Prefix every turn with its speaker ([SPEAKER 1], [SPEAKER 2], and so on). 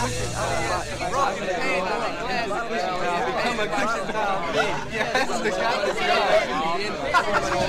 [SPEAKER 1] Become a cushion down. Yes, the captain's guy.